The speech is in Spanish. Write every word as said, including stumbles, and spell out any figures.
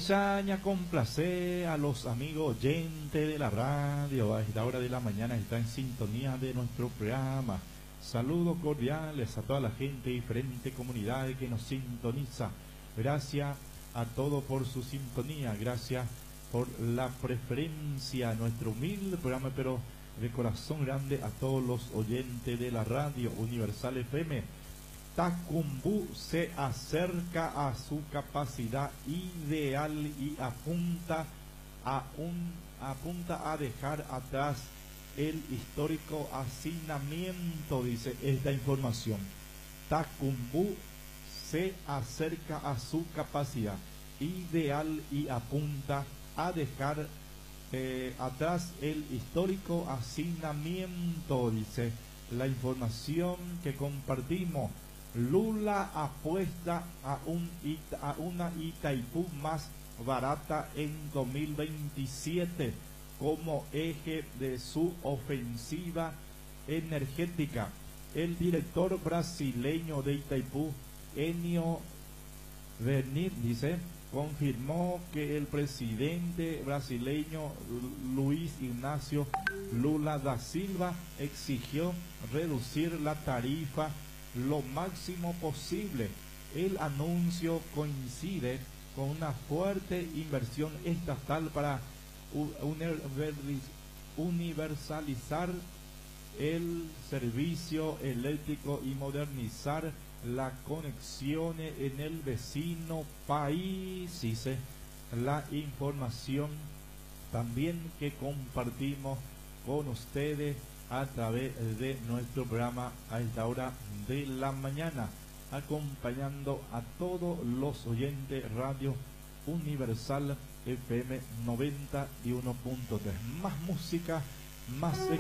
Ensaña complacer a los amigos oyentes de la radio. A esta hora de la mañana está en sintonía de nuestro programa. Saludos cordiales a toda la gente y diferentes comunidades que nos sintoniza. Gracias a todos por su sintonía. Gracias por la preferencia a nuestro humilde programa, pero de corazón grande a todos los oyentes de la radio Universal F M. Tacumbú se acerca a su capacidad ideal y apunta a un apunta a dejar atrás el histórico hacinamiento, dice esta información. Tacumbú se acerca a su capacidad ideal y apunta a dejar eh, atrás el histórico hacinamiento, dice la información que compartimos. Lula apuesta a, un, a una Itaipú más barata en dos mil veintisiete como eje de su ofensiva energética. El director brasileño de Itaipú, Enio Vernit, dice, confirmó que el presidente brasileño Luis Ignacio Lula da Silva exigió reducir la tarifa lo máximo posible. El anuncio coincide con una fuerte inversión estatal para universalizar el servicio eléctrico y modernizar las conexiones en el vecino país, dice la información también que compartimos con ustedes a través de nuestro programa a esta hora de la mañana, acompañando a todos los oyentes Radio Universal F M noventa y uno punto tres. Más música, más